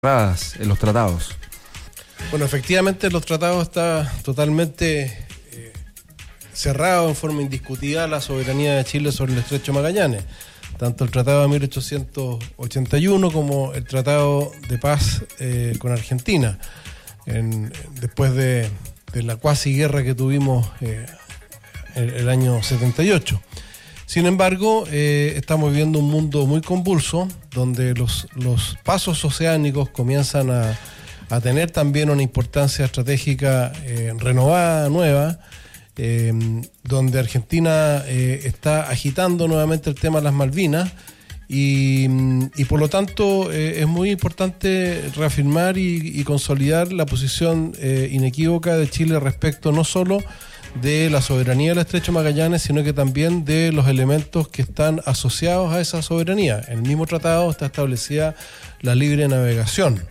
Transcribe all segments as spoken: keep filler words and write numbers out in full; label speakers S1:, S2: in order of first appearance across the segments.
S1: en los tratados.
S2: Bueno, efectivamente los tratados está totalmente eh, cerrado en forma indiscutida la soberanía de Chile sobre el Estrecho de Magallanes. Tanto el Tratado de mil ochocientos ochenta y uno como el Tratado de Paz eh, con Argentina, en, después de, de la cuasi guerra que tuvimos eh, el, el año setenta y ocho. Sin embargo, eh, estamos viviendo un mundo muy convulso, donde los, los pasos oceánicos comienzan a, a tener también una importancia estratégica eh, renovada, nueva, eh, donde Argentina eh, está agitando nuevamente el tema de las Malvinas y, y por lo tanto eh, es muy importante reafirmar y, y consolidar la posición eh, inequívoca de Chile respecto no solo de la soberanía del Estrecho de Magallanes, sino que también de los elementos que están asociados a esa soberanía. En el mismo tratado está establecida la libre navegación.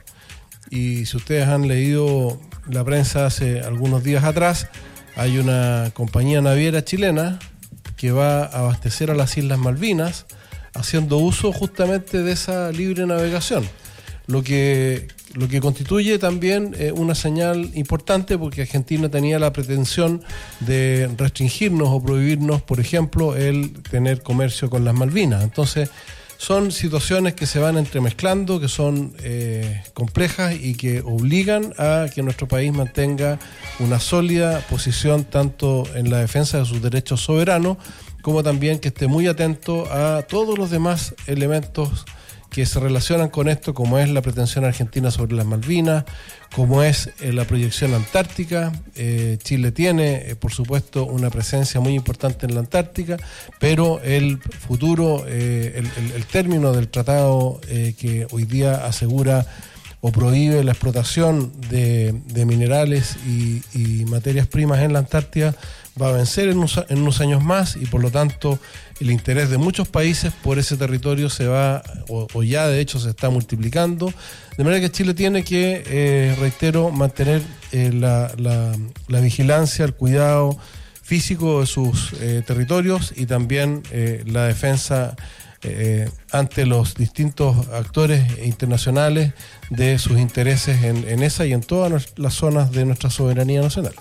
S2: Y si ustedes han leído la prensa hace algunos días atrás, hay una compañía naviera chilena que va a abastecer a las Islas Malvinas haciendo uso justamente de esa libre navegación. Lo que, lo que constituye también eh, una señal importante, porque Argentina tenía la pretensión de restringirnos o prohibirnos, por ejemplo, el tener comercio con las Malvinas. Entonces, son situaciones que se van entremezclando, que son eh, complejas y que obligan a que nuestro país mantenga una sólida posición tanto en la defensa de sus derechos soberanos, como también que esté muy atento a todos los demás elementos que se relacionan con esto, como es la pretensión argentina sobre las Malvinas, como es eh, la proyección antártica. Eh, Chile tiene, eh, por supuesto, una presencia muy importante en la Antártica, pero el futuro, eh, el, el, el término del tratado eh, que hoy día asegura o prohíbe la explotación de, de minerales y, y materias primas en la Antártida va a vencer en unos, en unos años más, y por lo tanto el interés de muchos países por ese territorio se va, o, o ya de hecho se está multiplicando, de manera que Chile tiene que, eh, reitero, mantener eh, la, la, la vigilancia, el cuidado físico de sus eh, territorios y también eh, la defensa eh, ante los distintos actores internacionales de sus intereses en, en esa y en todas las zonas de nuestra soberanía nacional.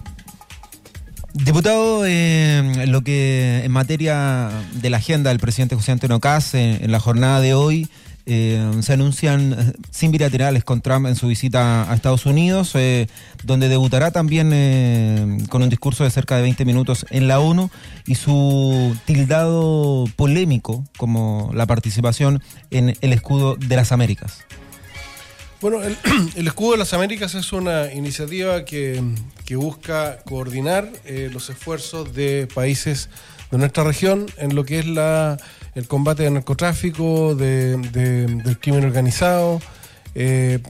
S3: Diputado, eh, lo que en materia de la agenda del presidente José Antonio Kast, en, en la jornada de hoy eh, se anuncian sin bilaterales con Trump en su visita a Estados Unidos, eh, donde debutará también eh, con un discurso de cerca de veinte minutos en la ONU, y su tildado polémico como la participación en el Escudo de las Américas.
S2: Bueno, el, el Escudo de las Américas es una iniciativa que, que busca coordinar eh, los esfuerzos de países de nuestra región en lo que es la, el combate del narcotráfico, de, de, del crimen organizado. Eh,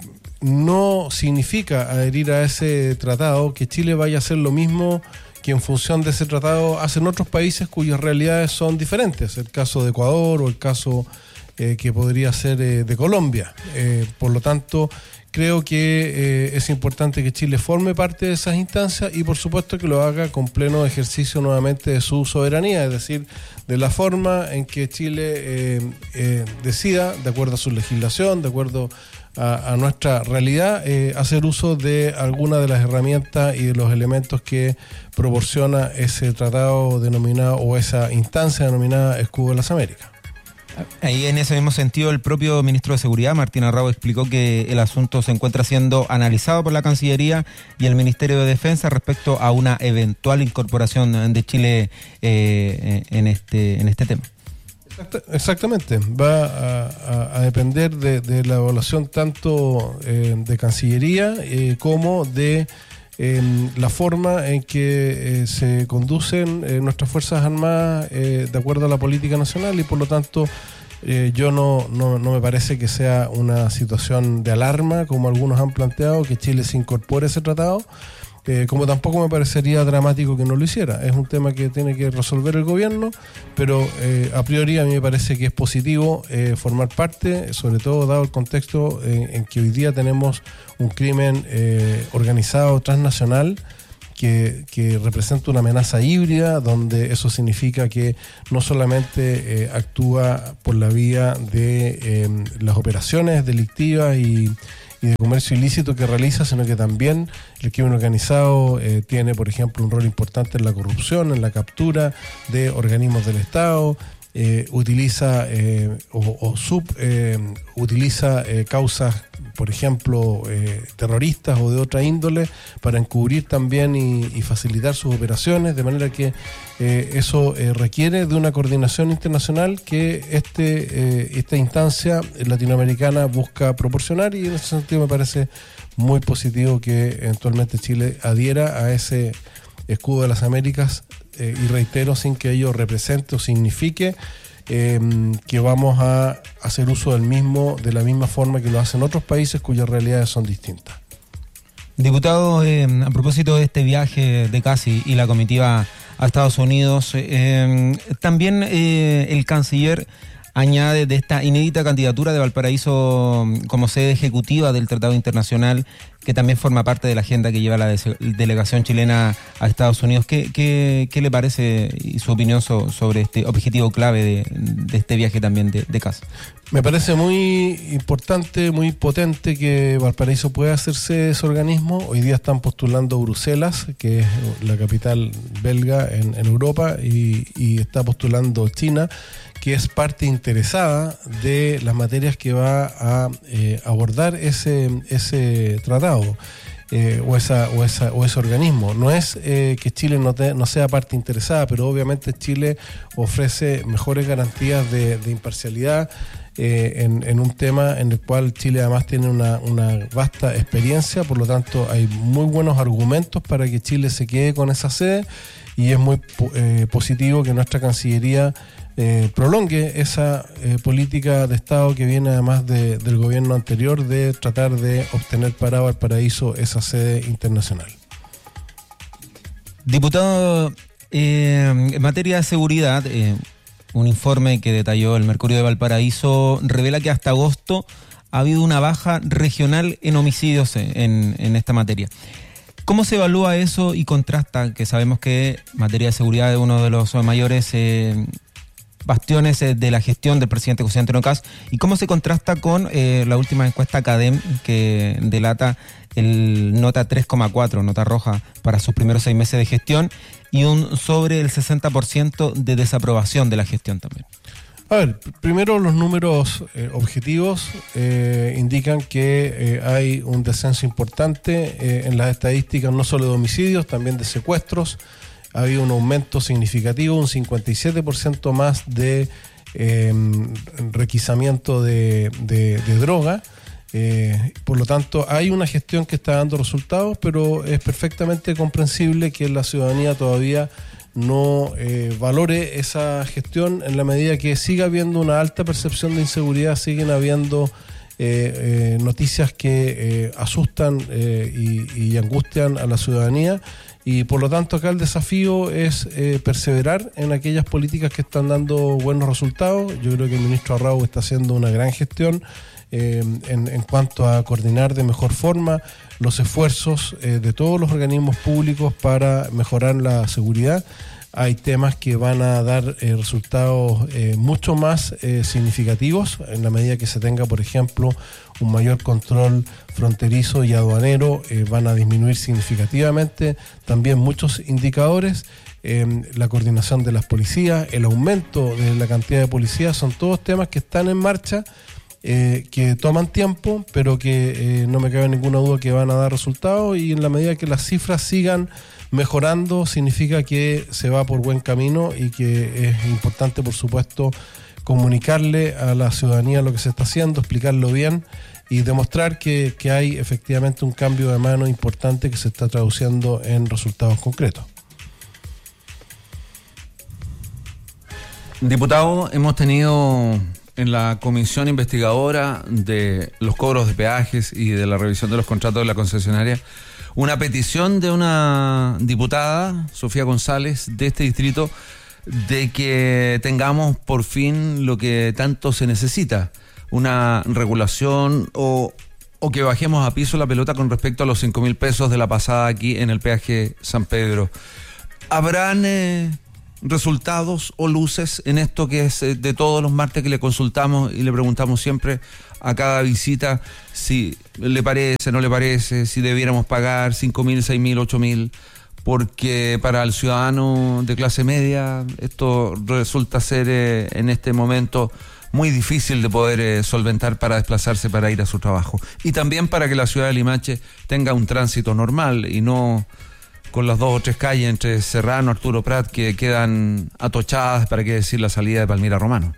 S2: no significa adherir a ese tratado que Chile vaya a hacer lo mismo que en función de ese tratado hacen otros países cuyas realidades son diferentes. El caso de Ecuador o el caso Eh, que podría ser eh, de Colombia. Eh, por lo tanto, creo que eh, es importante que Chile forme parte de esas instancias y por supuesto que lo haga con pleno ejercicio nuevamente de su soberanía, es decir, de la forma en que Chile eh, eh, decida, de acuerdo a su legislación, de acuerdo a, a nuestra realidad, eh, hacer uso de alguna de las herramientas y de los elementos que proporciona ese tratado denominado o esa instancia denominada Escudo de las Américas.
S3: Ahí, en ese mismo sentido, el propio ministro de Seguridad, Martín Arrau, explicó que el asunto se encuentra siendo analizado por la Cancillería y el Ministerio de Defensa respecto a una eventual incorporación de Chile eh, en este en este tema.
S2: Exactamente, va a, a, a depender de, de la evaluación tanto eh, de Cancillería eh, como de eh, la forma en que eh, se conducen eh, nuestras Fuerzas Armadas eh, de acuerdo a la política nacional, y por lo tanto eh, yo no, no, no me parece que sea una situación de alarma, como algunos han planteado, que Chile se incorpore a ese tratado. Eh, como tampoco me parecería dramático que no lo hiciera. Es un tema que tiene que resolver el gobierno, pero eh, a priori a mí me parece que es positivo eh, formar parte, sobre todo dado el contexto en, en que hoy día tenemos un crimen eh, organizado transnacional que, que representa una amenaza híbrida, donde eso significa que no solamente eh, actúa por la vía de eh, las operaciones delictivas y y de comercio ilícito que realiza, sino que también el crimen organizado eh, tiene, por ejemplo, un rol importante en la corrupción, en la captura de organismos del Estado, eh, utiliza eh, o, o sub eh, utiliza eh, causas, por ejemplo, eh, terroristas o de otra índole para encubrir también y, y facilitar sus operaciones, de manera que eh, eso eh, requiere de una coordinación internacional que este eh, esta instancia latinoamericana busca proporcionar, y en ese sentido me parece muy positivo que eventualmente Chile adhiera a ese escudo de las Américas, eh, y reitero, sin que ello represente o signifique Eh, que vamos a hacer uso del mismo de la misma forma que lo hacen otros países cuyas realidades son distintas.
S3: Diputado, eh, a propósito de este viaje de Casi y la comitiva a Estados Unidos, eh, también eh, el canciller añade de esta inédita candidatura de Valparaíso como sede ejecutiva del Tratado Internacional, que también forma parte de la agenda que lleva la de- delegación chilena a Estados Unidos. ¿Qué, qué, qué le parece y su opinión so- sobre este objetivo clave de, de este viaje también de, de casa?
S2: Me parece muy importante, muy potente que Valparaíso pueda hacerse ese organismo. Hoy día están postulando Bruselas, que es la capital belga en, en Europa, y, y está postulando China, que es parte interesada de las materias que va a eh, abordar ese, ese tratado. Eh, o, esa, o, esa, o ese organismo. No es eh, que Chile no, te, no sea parte interesada, pero obviamente Chile ofrece mejores garantías de, de imparcialidad eh, en, en un tema en el cual Chile además tiene una, una vasta experiencia, por lo tanto hay muy buenos argumentos para que Chile se quede con esa sede, y es muy eh, positivo que nuestra Cancillería Eh, prolongue esa eh, política de Estado que viene además de, del gobierno anterior, de tratar de obtener para Valparaíso esa sede internacional.
S3: Diputado, eh, en materia de seguridad, eh, un informe que detalló el Mercurio de Valparaíso revela que hasta agosto ha habido una baja regional en homicidios en, en esta materia. ¿Cómo se evalúa eso y contrasta, que sabemos que en materia de seguridad es uno de los mayores eh, bastiones de la gestión del presidente José Antonio Kast, y cómo se contrasta con eh, la última encuesta CADEM que delata el nota tres coma cuatro, nota roja, para sus primeros seis meses de gestión, y un sobre el sesenta por ciento de desaprobación de la gestión también?
S2: A ver, primero los números eh, objetivos eh, indican que eh, hay un descenso importante eh, en las estadísticas, no solo de homicidios, también de secuestros. Ha habido un aumento significativo, un cincuenta y siete por ciento más de eh, requisamiento de, de, de droga. Eh, por lo tanto, hay una gestión que está dando resultados, pero es perfectamente comprensible que la ciudadanía todavía no eh, valore esa gestión, en la medida que siga habiendo una alta percepción de inseguridad, siguen habiendo eh, eh, noticias que eh, asustan eh, y, y angustian a la ciudadanía. Y por lo tanto acá el desafío es eh, perseverar en aquellas políticas que están dando buenos resultados. Yo creo que el ministro Arrau está haciendo una gran gestión eh, en, en cuanto a coordinar de mejor forma los esfuerzos eh, de todos los organismos públicos para mejorar la seguridad. Hay temas que van a dar eh, resultados eh, mucho más eh, significativos en la medida que se tenga, por ejemplo, un mayor control fronterizo y aduanero. Eh, van a disminuir significativamente también muchos indicadores. Eh, la coordinación de las policías, el aumento de la cantidad de policías, son todos temas que están en marcha, eh, que toman tiempo, pero que eh, no me cabe ninguna duda que van a dar resultados, y en la medida que las cifras sigan mejorando, significa que se va por buen camino, y que es importante, por supuesto, comunicarle a la ciudadanía lo que se está haciendo, explicarlo bien y demostrar que, que hay efectivamente un cambio de mano importante que se está traduciendo en resultados concretos.
S1: Diputado, hemos tenido en la comisión investigadora de los cobros de peajes y de la revisión de los contratos de la concesionaria una petición de una diputada, Sofía González, de este distrito, de que tengamos por fin lo que tanto se necesita, una regulación o, o que bajemos a piso la pelota con respecto a los cinco mil pesos de la pasada aquí en el peaje San Pedro. ¿Habrán eh, resultados o luces en esto que es de todos los martes que le consultamos y le preguntamos siempre a cada visita si le parece, no le parece, si debiéramos pagar cinco mil, seis mil, ocho mil, porque para el ciudadano de clase media esto resulta ser eh, en este momento muy difícil de poder eh, solventar para desplazarse para ir a su trabajo. Y también para que la ciudad de Limache tenga un tránsito normal y no con las dos o tres calles entre Serrano, Arturo Prat que quedan atochadas, para qué decir la salida de Palmira Romano.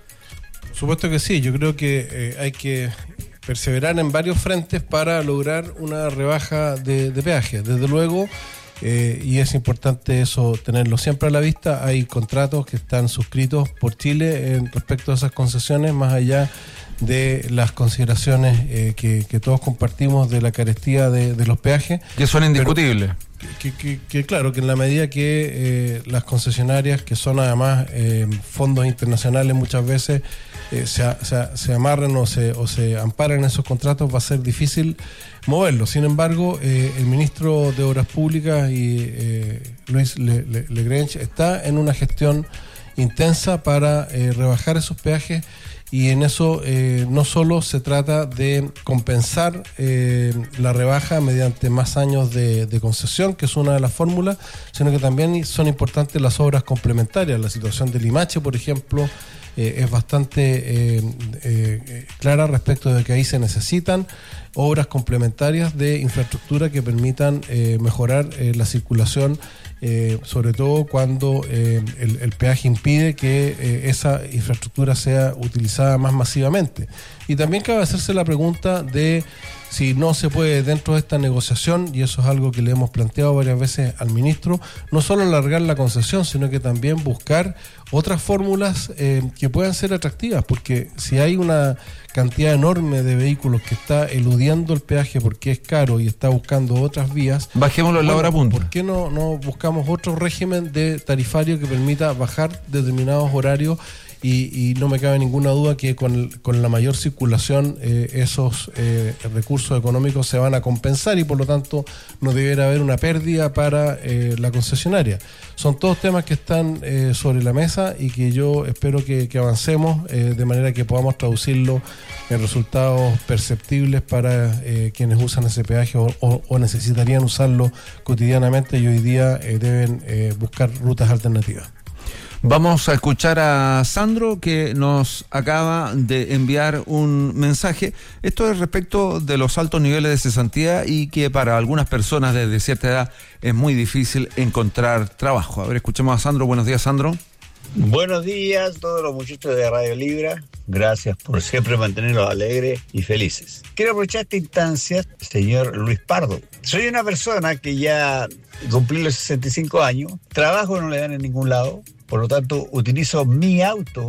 S2: Por supuesto que sí, yo creo que eh, hay que perseverar en varios frentes para lograr una rebaja de, de peaje. Desde luego, eh, y es importante eso tenerlo siempre a la vista, hay contratos que están suscritos por Chile en respecto a esas concesiones, más allá de las consideraciones eh, que, que todos compartimos de la carestía de, de los peajes.
S1: Que son indiscutibles.
S2: Que, que, que claro, que en la medida que eh, las concesionarias, que son además eh, fondos internacionales muchas veces, eh, se, se, se amarran o se, o se amparan en esos contratos, va a ser difícil moverlos. Sin embargo, eh, el ministro de Obras Públicas y eh, Luis Le, Le, Legrench está en una gestión intensa para eh, rebajar esos peajes. Y en eso eh, no solo se trata de compensar eh, la rebaja mediante más años de, de concesión, que es una de las fórmulas, sino que también son importantes las obras complementarias. La situación de Limache, por ejemplo, eh, es bastante eh, eh, clara respecto de que ahí se necesitan obras complementarias de infraestructura que permitan eh, mejorar eh, la circulación, Eh, sobre todo cuando eh, el, el peaje impide que eh, esa infraestructura sea utilizada más masivamente. Y también cabe hacerse la pregunta de si no se puede, dentro de esta negociación, y eso es algo que le hemos planteado varias veces al ministro, no solo alargar la concesión, sino que también buscar otras fórmulas eh, que puedan ser atractivas, porque si hay una cantidad enorme de vehículos que está eludiendo el peaje porque es caro y está buscando otras vías,
S1: bajémoslo en la hora punta.
S2: ¿Por qué no, no buscamos otro régimen de tarifario que permita bajar determinados horarios? Y, y no me cabe ninguna duda que con, con la mayor circulación eh, esos eh, recursos económicos se van a compensar y por lo tanto no debiera haber una pérdida para eh, la concesionaria. Son todos temas que están eh, sobre la mesa y que yo espero que, que avancemos eh, de manera que podamos traducirlo en resultados perceptibles para eh, quienes usan ese peaje o, o, o necesitarían usarlo cotidianamente y hoy día eh, deben eh, buscar rutas alternativas.
S1: Vamos a escuchar a Sandro, que nos acaba de enviar un mensaje. Esto es respecto de los altos niveles de cesantía y que para algunas personas desde cierta edad es muy difícil encontrar trabajo. A ver, escuchemos a Sandro. Buenos días, Sandro.
S4: Buenos días a todos los muchachos de Radio Libra. Gracias por siempre mantenerlos alegres y felices. Quiero aprovechar esta instancia, señor Luis Pardo. Soy una persona que ya cumplí los sesenta y cinco años, trabajo no le dan en ningún lado. Por lo tanto, utilizo mi auto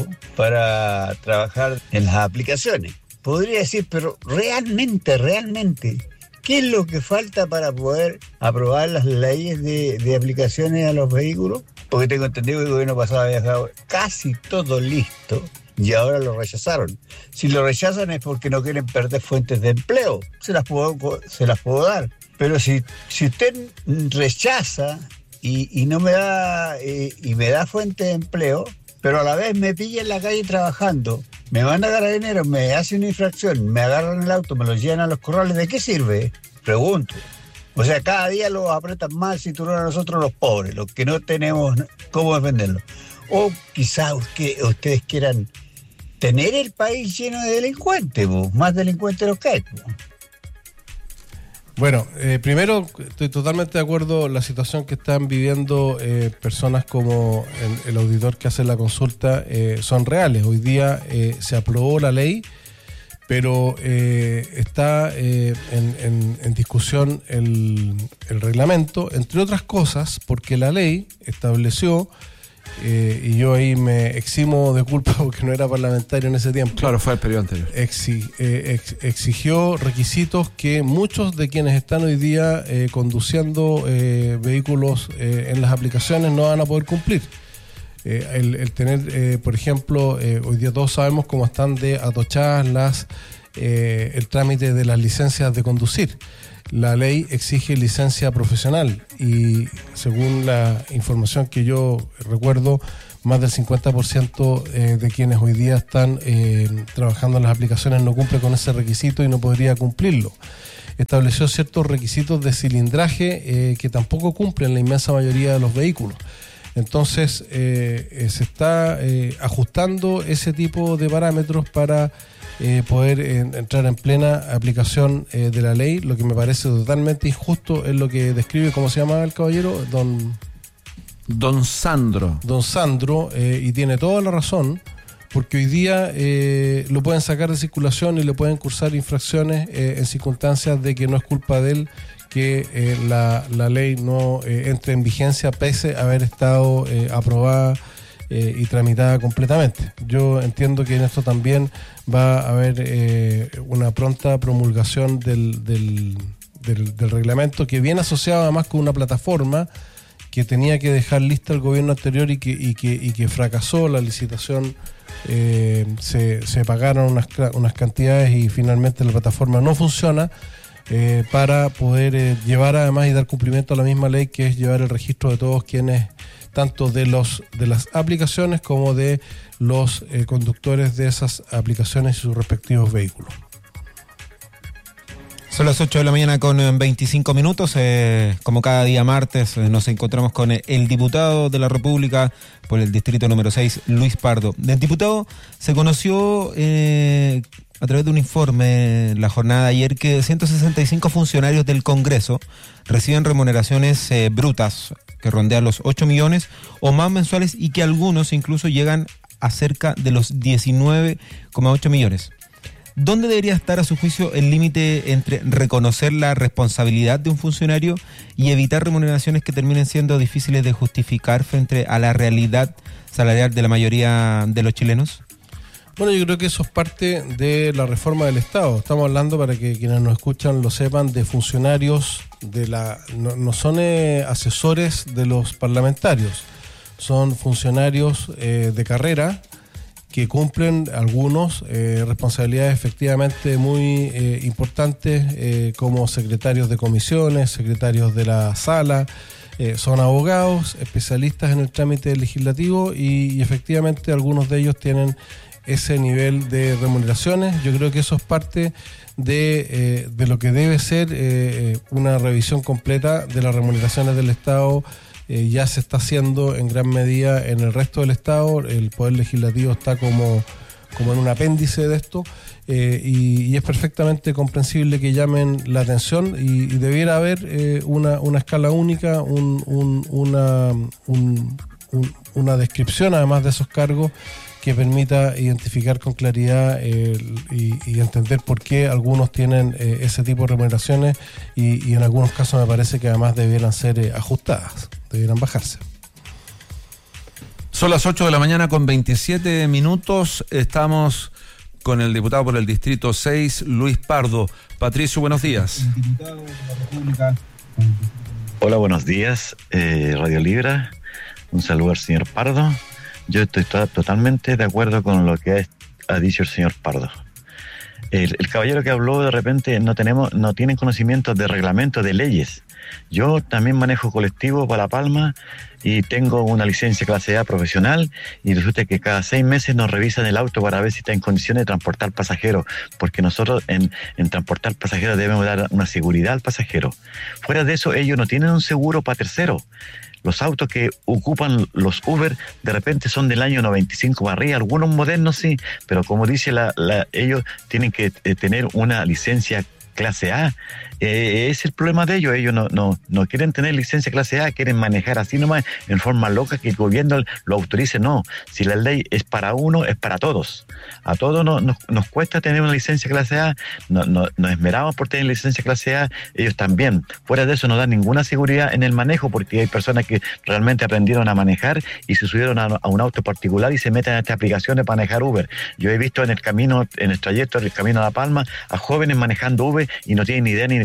S4: para trabajar en las aplicaciones. Podría decir, pero realmente, realmente, ¿qué es lo que falta para poder aprobar las leyes de, de aplicaciones a los vehículos? Porque tengo entendido que el gobierno pasado había dejado casi todo listo y ahora lo rechazaron. Si lo rechazan es porque no quieren perder fuentes de empleo. Se las puedo, se las puedo dar. Pero si, si usted rechaza... Y, y no me da y, y me da fuente de empleo, pero a la vez me pilla en la calle trabajando, me van a dar dinero, me hacen una infracción, me agarran el auto, me lo llevan a los corrales, ¿de qué sirve? Pregunto. O sea, cada día los apretan más el cinturón a nosotros los pobres, los que no tenemos cómo defenderlo. O quizás que ustedes quieran tener el país lleno de delincuentes, po, más delincuentes los que hay, po.
S2: Bueno, eh, primero estoy totalmente de acuerdo en la situación que están viviendo eh, personas como el, el auditor que hace la consulta, eh, son reales. Hoy día eh, se aprobó la ley, pero eh, está eh, en, en, en discusión el, el reglamento, entre otras cosas, porque la ley estableció, eh, y yo ahí me eximo de culpa porque no era parlamentario en ese tiempo.
S1: Claro, fue el periodo anterior.
S2: Exi, eh, ex, exigió requisitos que muchos de quienes están hoy día eh, conduciendo eh, vehículos eh, en las aplicaciones no van a poder cumplir. Eh, el, el tener, eh, por ejemplo, eh, hoy día todos sabemos cómo están de atochadas las eh, el trámite de las licencias de conducir. La ley exige licencia profesional y según la información que yo recuerdo, más del cincuenta por ciento eh, de quienes hoy día están eh, trabajando en las aplicaciones no cumple con ese requisito y no podría cumplirlo. Estableció ciertos requisitos de cilindraje eh, que tampoco cumplen la inmensa mayoría de los vehículos. Entonces eh, eh, se está eh, ajustando ese tipo de parámetros para eh, poder eh, entrar en plena aplicación eh, de la ley. Lo que me parece totalmente injusto es lo que describe, ¿cómo se llama el caballero? Don...
S1: Don Sandro.
S2: Don Sandro, eh, y tiene toda la razón, porque hoy día eh, lo pueden sacar de circulación y le pueden cursar infracciones eh, en circunstancias de que no es culpa de él que eh, la, la ley no eh, entre en vigencia pese a haber estado eh, aprobada eh, y tramitada completamente. Yo entiendo que en esto también va a haber eh, una pronta promulgación del, del, del, del reglamento, que viene asociado además con una plataforma que tenía que dejar lista el gobierno anterior y que, y que, y que fracasó la licitación. Eh, se, se pagaron unas, unas cantidades y finalmente la plataforma no funciona eh, para poder eh, llevar además y dar cumplimiento a la misma ley, que es llevar el registro de todos quienes, tanto de los de las aplicaciones como de los eh, conductores de esas aplicaciones y sus respectivos vehículos.
S3: Son las ocho de la mañana con veinticinco minutos. Eh, como cada día martes, eh, nos encontramos con el diputado de la República por el distrito número seis, Luis Pardo. El diputado se conoció eh, a través de un informe la jornada de ayer que ciento sesenta y cinco funcionarios del Congreso reciben remuneraciones eh, brutas que rondean los ocho millones o más mensuales y que algunos incluso llegan a cerca de los diecinueve coma ocho millones. ¿Dónde debería estar, a su juicio, el límite entre reconocer la responsabilidad de un funcionario y evitar remuneraciones que terminen siendo difíciles de justificar frente a la realidad salarial de la mayoría de los chilenos?
S2: Bueno, yo creo que eso es parte de la reforma del Estado. Estamos hablando, para que quienes nos escuchan lo sepan, de funcionarios de la no, no son eh, asesores de los parlamentarios, son funcionarios eh, de carrera que cumplen algunos eh, responsabilidades efectivamente muy eh, importantes eh, como secretarios de comisiones, secretarios de la sala, eh, son abogados, especialistas en el trámite legislativo y, y efectivamente algunos de ellos tienen ese nivel de remuneraciones. Yo creo que eso es parte de, eh, de lo que debe ser eh, una revisión completa de las remuneraciones del Estado. Eh, ya se está haciendo en gran medida en el resto del Estado. El Poder Legislativo está como, como en un apéndice de esto eh, y, y es perfectamente comprensible que llamen la atención y, y debiera haber eh, una, una escala única, un, un, una, un, un, una descripción además de esos cargos que permita identificar con claridad eh, y, y entender por qué algunos tienen eh, ese tipo de remuneraciones y, y en algunos casos me parece que además debieran ser eh, ajustadas, debieran bajarse.
S1: Son las ocho de la mañana con veintisiete minutos. Estamos con el diputado por el Distrito seis, Luis Pardo. Patricio, buenos días.
S5: Diputado de la República. Hola, buenos días, eh, Radio Libra. Un saludo al señor Pardo. Yo estoy to- totalmente de acuerdo con lo que ha, ha dicho el señor Pardo. El, el caballero que habló, de repente no tenemos, no tienen conocimiento de reglamentos, de leyes. Yo también manejo colectivo para La Palma y tengo una licencia clase A profesional y resulta que cada seis meses nos revisan el auto para ver si está en condiciones de transportar pasajeros, porque nosotros en, en transportar pasajeros debemos dar una seguridad al pasajero. Fuera de eso, ellos no tienen un seguro para terceros. Los autos que ocupan los Uber de repente son del año noventa y cinco para arriba, algunos modernos sí, pero como dice la, la ellos tienen que eh, tener una licencia clase A. Eh, es el problema de ellos. Ellos no, no, no quieren tener licencia clase A, quieren manejar así nomás, en forma loca, que el gobierno lo autorice. No, si la ley es para uno, es para todos. A todos no, nos, nos cuesta tener una licencia clase A, no, no, nos esmeramos por tener licencia clase A, ellos también. Fuera de eso no dan ninguna seguridad en el manejo, porque hay personas que realmente aprendieron a manejar y se subieron a, a un auto particular y se meten a estas aplicaciones para manejar Uber. Yo he visto en el camino, en el trayecto del camino a La Palma, a jóvenes manejando Uber y no tienen ni idea ni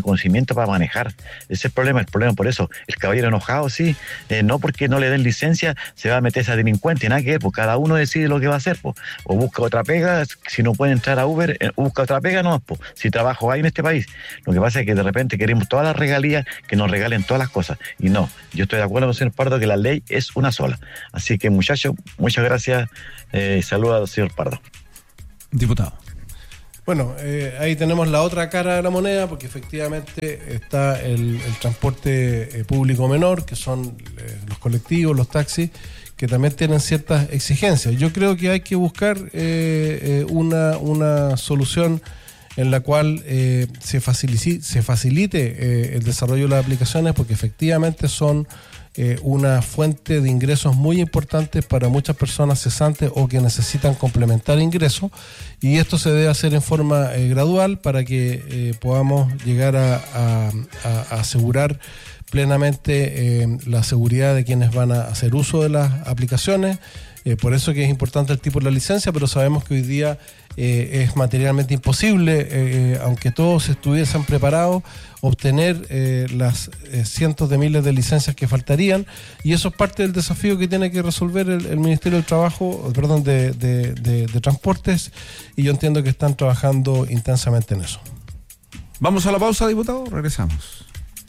S5: conocimiento para manejar. Ese es el problema, el problema por eso. El caballero enojado, sí, eh, no porque no le den licencia se va a meter esa delincuente, nada que ver, pues cada uno decide lo que va a hacer, pues. O busca otra pega, si no puede entrar a Uber, eh, busca otra pega, no, pues. Si trabajo hay en este país. Lo que pasa es que de repente queremos todas las regalías, que nos regalen todas las cosas. Y no, yo estoy de acuerdo con el señor Pardo que la ley es una sola. Así que, muchachos, muchas gracias. Eh, saludos al señor Pardo.
S1: Diputado.
S2: Bueno, eh, ahí tenemos la otra cara de la moneda, porque efectivamente está el, el transporte eh, público menor, que son eh, los colectivos, los taxis, que también tienen ciertas exigencias. Yo creo que hay que buscar eh, eh, una, una solución en la cual eh, se facilite, se facilite eh, el desarrollo de las aplicaciones, porque efectivamente son eh, una fuente de ingresos muy importantes para muchas personas cesantes o que necesitan complementar ingresos, y esto se debe hacer en forma eh, gradual para que eh, podamos llegar a, a, a asegurar plenamente eh, la seguridad de quienes van a hacer uso de las aplicaciones. Eh, por eso que es importante el tipo de la licencia, pero sabemos que hoy día eh, es materialmente imposible, eh, aunque todos estuviesen preparados, obtener eh, las eh, cientos de miles de licencias que faltarían, y eso es parte del desafío que tiene que resolver el, el Ministerio del Trabajo, perdón, de, de, de, de Transportes, y yo entiendo que están trabajando intensamente en eso.
S1: Vamos a la pausa, diputado, regresamos.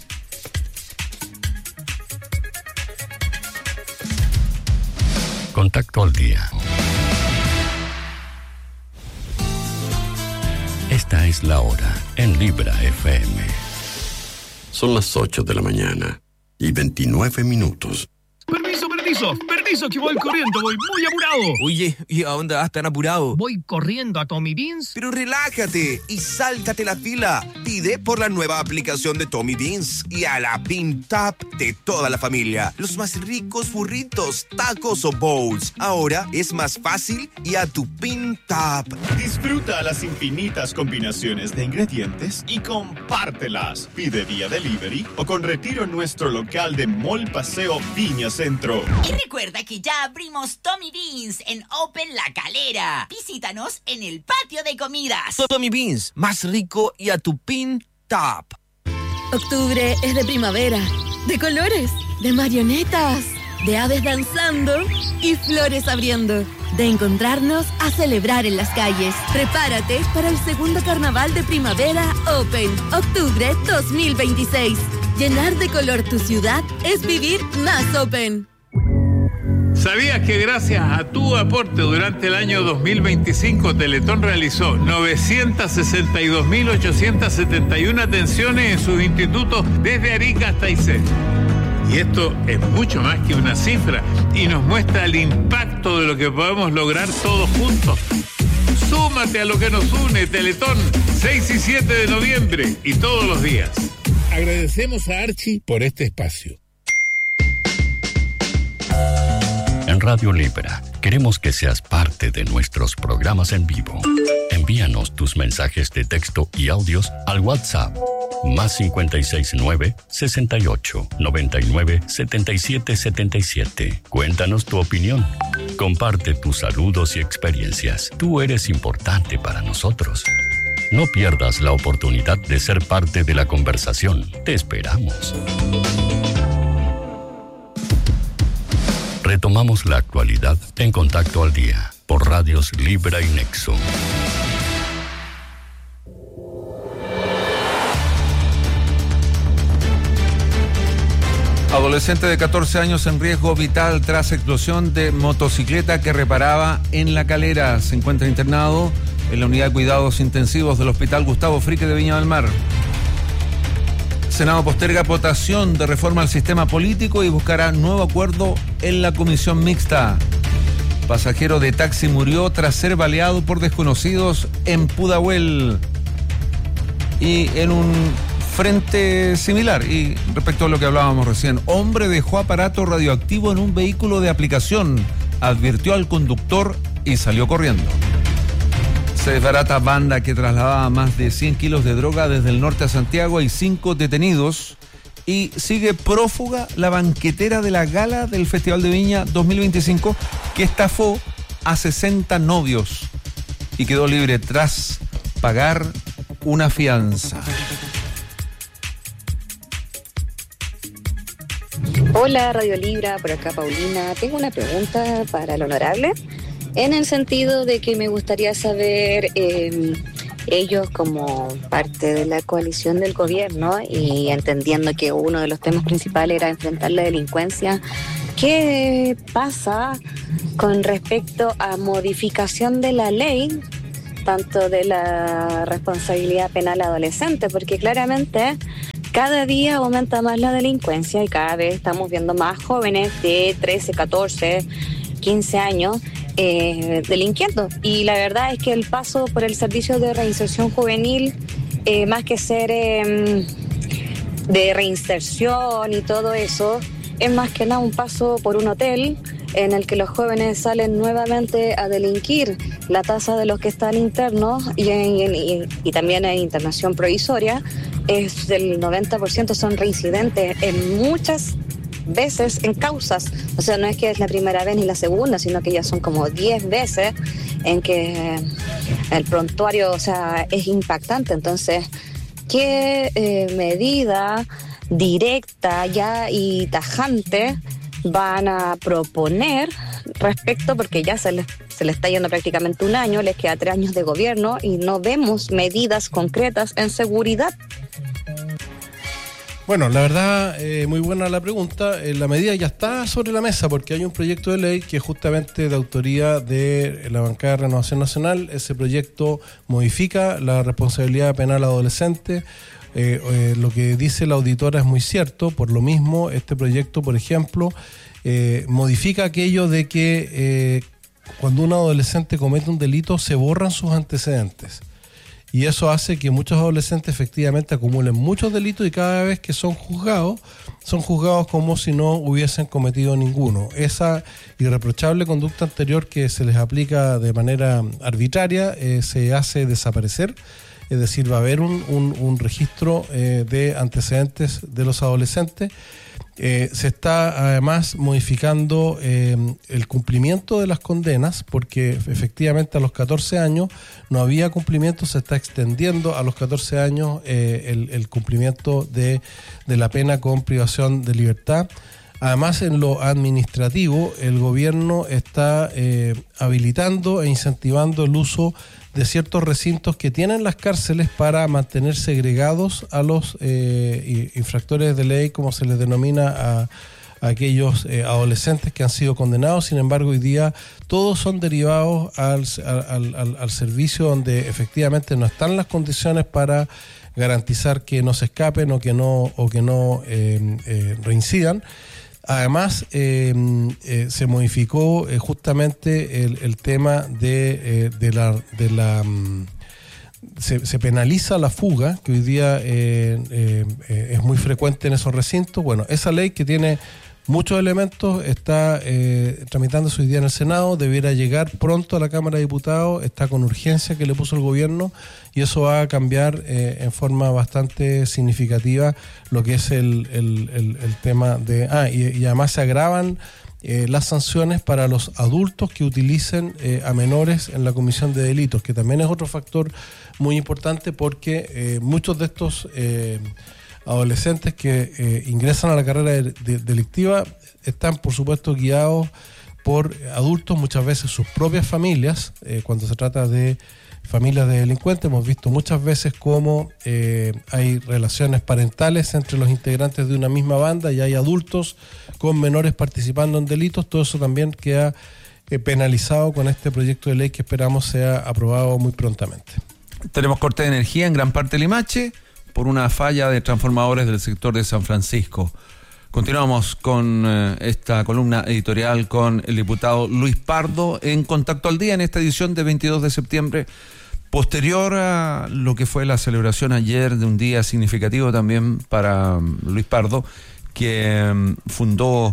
S6: Contacto al día. Esta es la hora en Libra F M.
S7: Son las ocho de la mañana y veintinueve minutos.
S8: Permiso, permiso, permiso, que voy corriendo, voy muy apurado.
S9: Oye, ¿y a dónde vas tan apurado?
S8: Voy corriendo a Tommy Beans.
S9: Pero relájate y sáltate la fila. Pide por la nueva aplicación de Tommy Beans y a la Pin Tap de toda la familia. Los más ricos burritos, tacos o bowls. Ahora es más fácil y a tu Pin Tap.
S10: Disfruta las infinitas combinaciones de ingredientes y compártelas. Pide vía delivery o con retiro en nuestro local de Mall Paseo Viña Centro.
S11: Y recuerda que ya abrimos Tommy Beans en Open La Calera. Visítanos en el patio de comidas.
S9: Tommy Beans, más rico y a tu Pin Tap.
S12: Octubre es de primavera, de colores, de marionetas, de aves danzando y flores abriendo. De encontrarnos a celebrar en las calles. Prepárate para el segundo carnaval de primavera Open, octubre dos mil veintiséis. Llenar de color tu ciudad es vivir más Open.
S13: ¿Sabías que gracias a tu aporte durante el año dos mil veinticinco Teletón realizó novecientas sesenta y dos mil ochocientas setenta y una atenciones en sus institutos desde Arica hasta Aysén? Y esto es mucho más que una cifra y nos muestra el impacto de lo que podemos lograr todos juntos. Súmate a lo que nos une, Teletón, seis y siete de noviembre y todos los días. Agradecemos a Archie por este espacio.
S6: En Radio Libra, queremos que seas parte de nuestros programas en vivo. Envíanos tus mensajes de texto y audios al WhatsApp más cincuenta y seis nueve, sesenta y ocho, noventa y nueve, setenta y siete setenta y siete. Cuéntanos tu opinión. Comparte tus saludos y experiencias. Tú eres importante para nosotros. No pierdas la oportunidad de ser parte de la conversación. Te esperamos. Retomamos la actualidad en Contacto al Día por Radios Libra y Nexo.
S1: Adolescente de catorce años en riesgo vital tras explosión de motocicleta que reparaba en La Calera. Se encuentra internado en la unidad de cuidados intensivos del Hospital Gustavo Frique de Viña del Mar. Senado posterga votación de reforma al sistema político y buscará nuevo acuerdo en la comisión mixta. Pasajero de taxi murió tras ser baleado por desconocidos en Pudahuel. Y en un frente similar, y respecto a lo que hablábamos recién, hombre dejó aparato radioactivo en un vehículo de aplicación, advirtió al conductor y salió corriendo. Se desbarata banda que trasladaba más de cien kilos de droga desde el norte a Santiago. Hay cinco detenidos y sigue prófuga la banquetera de la gala del Festival de Viña dos mil veinticinco que estafó a sesenta novios y quedó libre tras pagar una fianza.
S14: Hola, Radio Libra, por acá Paulina. Tengo una pregunta para el honorable, en el sentido de que me gustaría saber, eh, ellos como parte de la coalición del gobierno y entendiendo que uno de los temas principales era enfrentar la delincuencia, ¿qué pasa con respecto a modificación de la ley, tanto de la responsabilidad penal adolescente? Porque claramente cada día aumenta más la delincuencia y cada vez estamos viendo más jóvenes de trece, catorce, quince años eh, delinquiendo. Y la verdad es que el paso por el servicio de reinserción juvenil, eh, más que ser eh, de reinserción y todo eso, es más que nada un paso por un hotel en el que los jóvenes salen nuevamente a delinquir. La tasa de los que están internos y, en, y, y también en internación provisoria es del noventa por ciento, son reincidentes en muchas veces en causas. O sea, no es que es la primera vez ni la segunda, sino que ya son como diez veces en que el prontuario, o sea, es impactante. Entonces, ¿qué eh, medida directa ya y tajante van a proponer respecto? Porque ya se les, se les está yendo prácticamente un año, les queda tres años de gobierno y no vemos medidas concretas en seguridad.
S2: Bueno, la verdad, eh, muy buena la pregunta. Eh, la medida ya está sobre la mesa porque hay un proyecto de ley que es justamente de autoría de la bancada de Renovación Nacional. Ese proyecto modifica la responsabilidad penal adolescente. Eh, eh, lo que dice la auditora es muy cierto. Por lo mismo, este proyecto, por ejemplo, eh, modifica aquello de que eh, cuando un adolescente comete un delito se borran sus antecedentes. Y eso hace que muchos adolescentes efectivamente acumulen muchos delitos y cada vez que son juzgados, son juzgados como si no hubiesen cometido ninguno. Esa irreprochable conducta anterior que se les aplica de manera arbitraria eh, se hace desaparecer. Es decir, va a haber un, un, un registro eh, de antecedentes de los adolescentes. Eh, se está además modificando eh, el cumplimiento de las condenas, porque efectivamente a los catorce años no había cumplimiento, se está extendiendo a los catorce años eh, el, el cumplimiento de, de la pena con privación de libertad. Además, en lo administrativo, el gobierno está eh, habilitando e incentivando el uso de ciertos recintos que tienen las cárceles para mantener segregados a los eh, infractores de ley, como se les denomina a, a aquellos eh, adolescentes que han sido condenados. Sin embargo, hoy día todos son derivados al, al, al, al servicio donde efectivamente no están las condiciones para garantizar que no se escapen o que no, o que no eh, eh, reincidan. Además, eh, eh, se modificó eh, justamente el, el tema de, eh, de la... De la um, se, se penaliza la fuga, que hoy día eh, eh, eh, es muy frecuente en esos recintos. Bueno, esa ley que tiene muchos elementos está eh, tramitándose hoy día en el Senado, debiera llegar pronto a la Cámara de Diputados, está con urgencia que le puso el gobierno y eso va a cambiar eh, en forma bastante significativa lo que es el, el, el, el tema de... Ah, y, y además se agravan eh, las sanciones para los adultos que utilicen eh, a menores en la comisión de delitos, que también es otro factor muy importante porque eh, muchos de estos... Eh, adolescentes que eh, ingresan a la carrera de, de, delictiva están por supuesto guiados por adultos, muchas veces sus propias familias. Eh, cuando se trata de familias de delincuentes hemos visto muchas veces cómo eh, hay relaciones parentales entre los integrantes de una misma banda y hay adultos con menores participando en delitos. Todo eso también queda eh, penalizado con este proyecto de ley que esperamos sea aprobado muy prontamente.
S1: Tenemos corte de energía en gran parte de Limache por una falla de transformadores del sector de San Francisco. Continuamos con eh, esta columna editorial con el diputado Luis Pardo en Contacto al Día en esta edición de veintidós de septiembre, posterior a lo que fue la celebración ayer de un día significativo también para um, Luis Pardo, que um, fundó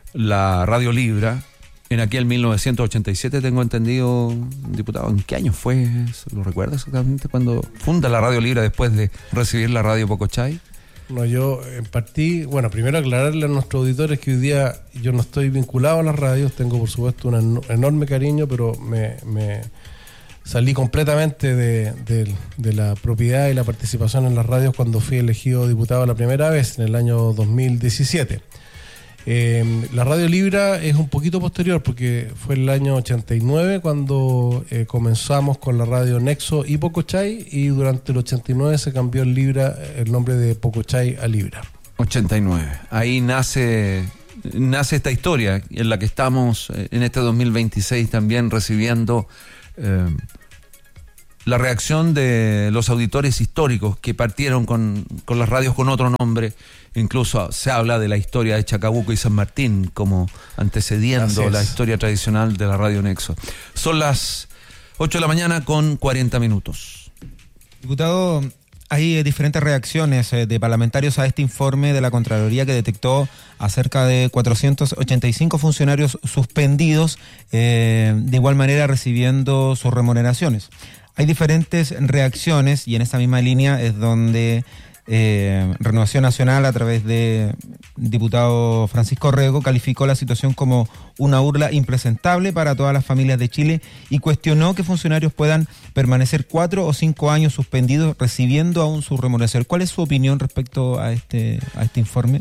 S1: la Radio Libra en aquel mil novecientos ochenta y siete, tengo entendido, diputado. ¿En qué año fue? ¿Lo recuerda exactamente cuando funda la Radio Libra después de recibir la Radio Pocochay?
S2: No, yo partí, bueno, primero aclararle a nuestros auditores que hoy día yo no estoy vinculado a las radios, tengo por supuesto un enorme cariño, pero me, me salí completamente de, de, de la propiedad y la participación en las radios cuando fui elegido diputado la primera vez, en el año dos mil diecisiete. Eh, la Radio Libra es un poquito posterior porque fue el año ochenta y nueve cuando eh, comenzamos con la radio Nexo y Pocochay, y durante el ochenta y nueve se cambió el Libra, el nombre de Pocochay a Libra.
S1: ochenta y nueve. Ahí nace, nace esta historia en la que estamos eh, en este dos mil veintiséis también recibiendo eh, la reacción de los auditores históricos que partieron con, con las radios con otro nombre. Incluso se habla de la historia de Chacabuco y San Martín como antecediendo la historia tradicional de la Radio Nexo. Son las ocho de la mañana con cuarenta minutos.
S3: Diputado, hay diferentes reacciones de parlamentarios a este informe de la Contraloría que detectó a cerca de cuatrocientos ochenta y cinco funcionarios suspendidos, eh, de igual manera recibiendo sus remuneraciones. Hay diferentes reacciones y en esta misma línea es donde Eh, Renovación Nacional, a través de diputado Francisco Rego, calificó la situación como una burla impresentable para todas las familias de Chile y cuestionó que funcionarios puedan permanecer cuatro o cinco años suspendidos recibiendo aún su remuneración. ¿Cuál es su opinión respecto a este, a este informe?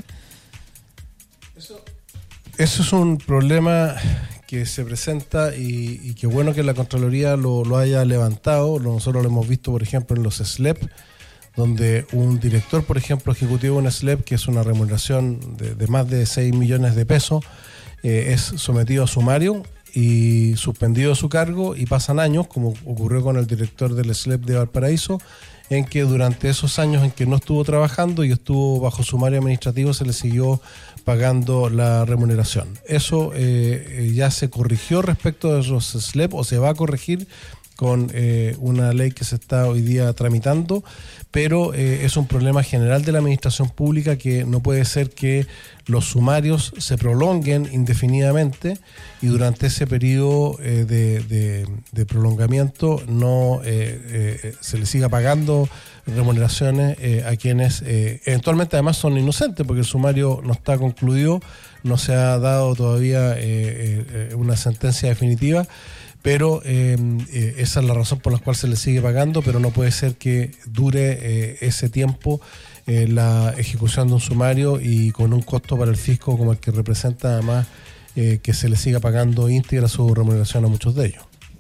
S2: Eso, eso es un problema que se presenta y, y que bueno que la Contraloría lo, lo haya levantado. Nosotros lo hemos visto, por ejemplo, en los S L E P, donde un director, por ejemplo, ejecutivo de un S L E P, que es una remuneración de, de más de seis millones de pesos, eh, es sometido a sumario y suspendido de su cargo, y pasan años, como ocurrió con el director del S L E P de Valparaíso, en que durante esos años en que no estuvo trabajando y estuvo bajo sumario administrativo se le siguió pagando la remuneración. Eso eh, ya se corrigió respecto de los S L E P, o se va a corregir con eh, una ley que se está hoy día tramitando, pero eh, es un problema general de la administración pública, que no puede ser que los sumarios se prolonguen indefinidamente y durante ese periodo eh, de, de, de prolongamiento no eh, eh, se le siga pagando remuneraciones eh, a quienes eh, eventualmente además son inocentes, porque el sumario no está concluido, no se ha dado todavía eh, eh, una sentencia definitiva. Pero eh, eh, esa es la razón por la cual se le sigue pagando, pero no puede ser que dure eh, ese tiempo eh, la ejecución de un sumario y con un costo para el fisco como el que representa, además eh, que se le siga pagando íntegra su remuneración a muchos de ellos.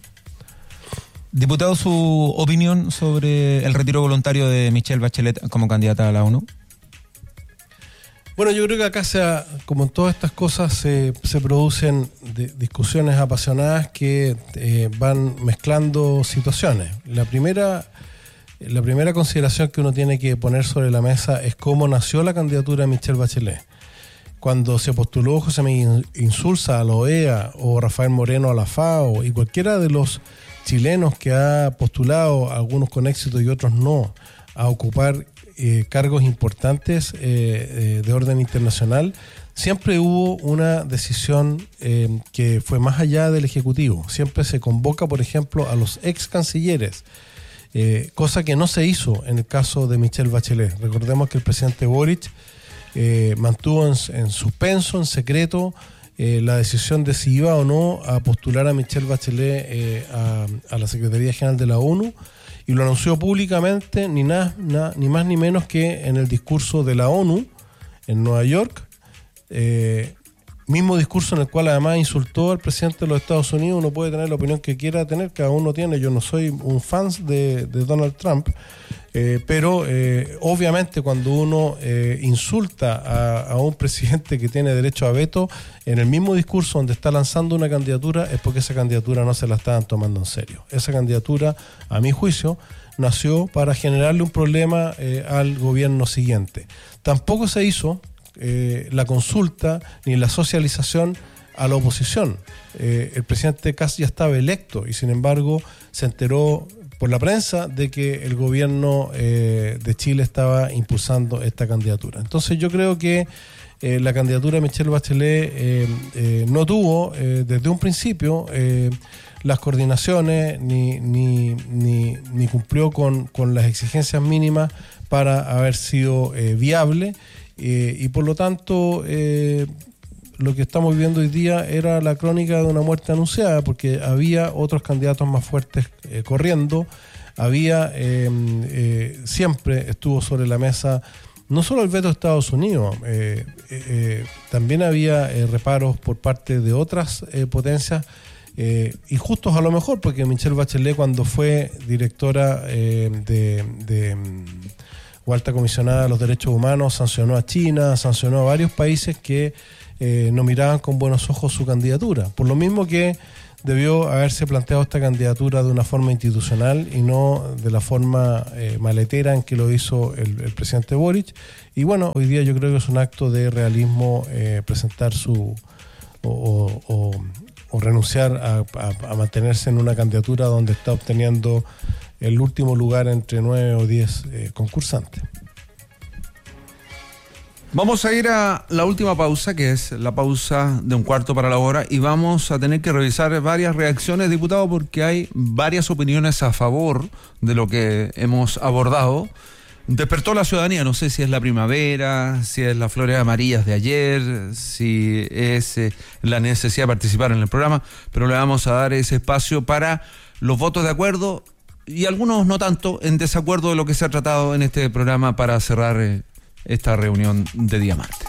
S3: Diputado, ¿su opinión sobre el retiro voluntario de Michelle Bachelet como candidata a la ONU?
S2: Bueno, yo creo que acá, sea, como en todas estas cosas, se, se producen de, discusiones apasionadas que eh, van mezclando situaciones. La primera, la primera consideración que uno tiene que poner sobre la mesa es cómo nació la candidatura de Michelle Bachelet. Cuando se postuló José Miguel Insulza a la O E A o Rafael Moreno a la FAO y cualquiera de los chilenos que ha postulado, algunos con éxito y otros no, a ocupar Eh, cargos importantes eh, eh, de orden internacional, siempre hubo una decisión eh, que fue más allá del Ejecutivo. Siempre se convoca, por ejemplo, a los ex cancilleres, eh, cosa que no se hizo en el caso de Michelle Bachelet. Recordemos que el presidente Boric eh, mantuvo en, en suspenso, en secreto, eh, la decisión de si iba o no a postular a Michelle Bachelet eh, a, a la Secretaría General de la ONU, y lo anunció públicamente ni, na, na, ni más ni menos que en el discurso de la ONU en Nueva York, eh, mismo discurso en el cual además insultó al presidente de los Estados Unidos. Uno puede tener la opinión que quiera tener, cada uno tiene, yo no soy un fan de, de Donald Trump, eh, pero eh, obviamente cuando uno eh, insulta a, a un presidente que tiene derecho a veto en el mismo discurso donde está lanzando una candidatura, es porque esa candidatura no se la estaban tomando en serio. Esa candidatura, a mi juicio, nació para generarle un problema eh, al gobierno siguiente. Tampoco se hizo eh, la consulta ni la socialización a la oposición. Eh, el presidente Kast ya estaba electo y sin embargo se enteró por la prensa de que el gobierno eh, de Chile estaba impulsando esta candidatura. Entonces yo creo que eh, la candidatura de Michelle Bachelet eh, eh, no tuvo eh, desde un principio eh, las coordinaciones ni, ni, ni, ni cumplió con, con las exigencias mínimas para haber sido eh, viable eh, y por lo tanto eh, lo que estamos viviendo hoy día era la crónica de una muerte anunciada, porque había otros candidatos más fuertes eh, corriendo, había eh, eh, siempre estuvo sobre la mesa no solo el veto de Estados Unidos, eh, eh, eh, también había eh, reparos por parte de otras eh, potencias, eh, injustos a lo mejor, porque Michelle Bachelet, cuando fue directora eh, de, de o alta comisionada de los derechos humanos, sancionó a China, sancionó a varios países que eh, no miraban con buenos ojos su candidatura. Por lo mismo que debió haberse planteado esta candidatura de una forma institucional y no de la forma eh, maletera en que lo hizo el, el presidente Boric. Y bueno, hoy día yo creo que es un acto de realismo eh, presentar su o, o, o, o renunciar a, a, a mantenerse en una candidatura donde está obteniendo el último lugar entre nueve o diez eh, concursantes.
S1: Vamos a ir a la última pausa, que es la pausa de un cuarto para la hora, y vamos a tener que revisar varias reacciones, diputado, porque hay varias opiniones a favor de lo que hemos abordado. Despertó la ciudadanía, no sé si es la primavera, si es las flores amarillas de ayer, si es eh, la necesidad de participar en el programa, pero le vamos a dar ese espacio para los votos de acuerdo y algunos no tanto en desacuerdo de lo que se ha tratado en este programa para cerrar eh, esta reunión de día martes.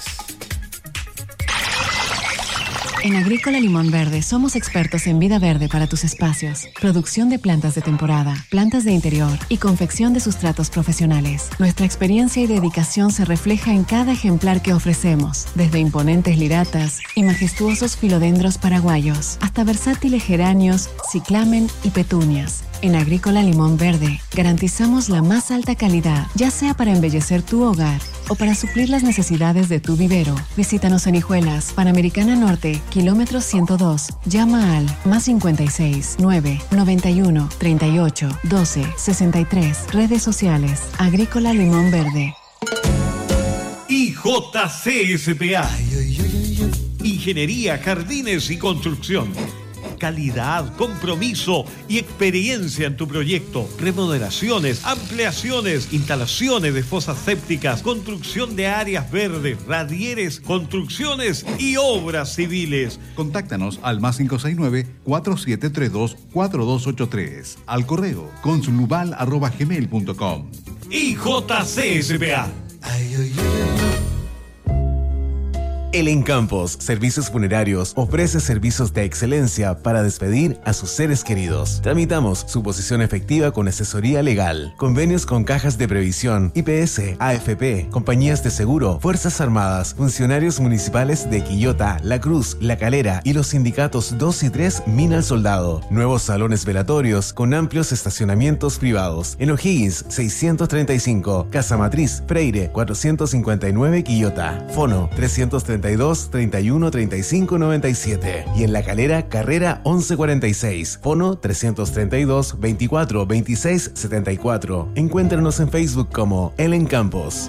S15: En Agrícola Limón Verde somos expertos en vida verde para tus espacios, producción de plantas de temporada, plantas de interior y confección de sustratos profesionales. Nuestra experiencia y dedicación se refleja en cada ejemplar que ofrecemos, desde imponentes liratas y majestuosos filodendros paraguayos, hasta versátiles geranios, ciclamen y petunias. En Agrícola Limón Verde garantizamos la más alta calidad, ya sea para embellecer tu hogar o para suplir las necesidades de tu vivero. Visítanos en Hijuelas, Panamericana Norte, kilómetro ciento dos. Llama al más cincuenta y seis, nueve, noventa y uno, treinta y ocho, doce, sesenta y tres. Redes sociales, Agrícola Limón Verde.
S8: I J C S P A. Ingeniería, jardines y construcción. Calidad, compromiso y experiencia en tu proyecto. Remodelaciones, ampliaciones, instalaciones de fosas sépticas, construcción de áreas verdes, radieres, construcciones y obras civiles.
S16: Contáctanos al más cinco seis nueve, cuatro siete tres dos, cuatro dos ocho tres. Al correo consulubal arroba gmail punto com.
S8: I J C S P A.
S17: El Encampos Servicios Funerarios ofrece servicios de excelencia para despedir a sus seres queridos. Tramitamos suposición efectiva con asesoría legal, convenios con cajas de previsión, I P S, A F P, compañías de seguro, Fuerzas Armadas, funcionarios municipales de Quillota, La Cruz, La Calera y los sindicatos dos y tres Mina al Soldado. Nuevos salones velatorios con amplios estacionamientos privados. En O'Higgins seiscientos treinta y cinco, Casa Matriz, Freire cuatrocientos cincuenta y nueve, Quillota. Fono trescientos treinta y dos, treinta y uno, treinta y cinco, noventa y siete. Y en La Calera, Carrera once cuarenta y seis. Fono trescientos treinta y dos, veinticuatro, veintiséis, setenta y cuatro. Encuéntranos en Facebook como El Encampos.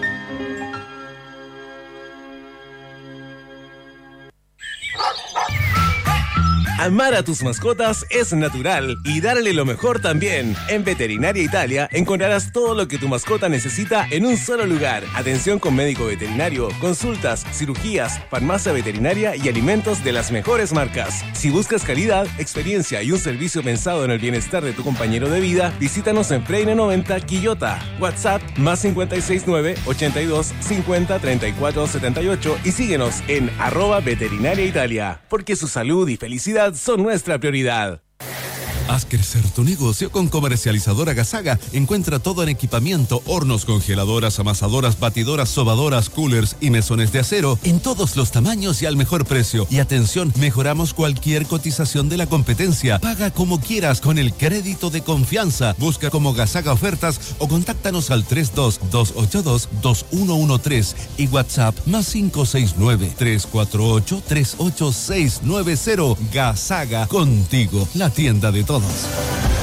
S17: Amar a tus mascotas es natural y darle lo mejor también. En Veterinaria Italia encontrarás todo lo que tu mascota necesita en un solo lugar. Atención con médico veterinario, consultas, cirugías, farmacia veterinaria y alimentos de las mejores marcas. Si buscas calidad, experiencia y un servicio pensado en el bienestar de tu compañero de vida, visítanos en Freire noventa, Quillota. WhatsApp más cincuenta y seis nueve, ochenta y dos, cincuenta, treinta y cuatro, setenta y ocho y síguenos en arroba Veterinaria Italia, porque su salud y felicidad son nuestra prioridad.
S18: Haz crecer tu negocio con Comercializadora Gasaga. Encuentra todo en equipamiento, hornos, congeladoras, amasadoras, batidoras, sobadoras, coolers y mesones de acero en todos los tamaños y al mejor precio. Y atención, mejoramos cualquier cotización de la competencia. Paga como quieras con el crédito de confianza. Busca como Gasaga Ofertas o contáctanos al tres dos, dos ocho dos, dos uno uno tres y WhatsApp más cinco seis nueve, tres cuatro ocho, tres ocho seis nueve cero. Gasaga, contigo, la tienda de todos.